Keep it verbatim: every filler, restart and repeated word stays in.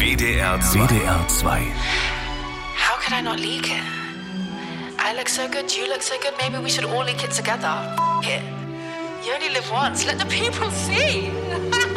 W D R zwei. W D R zwei. How could I not leak it? I look so good, you look so good, maybe we should all leak it together. F- it. You only live once, let the people see.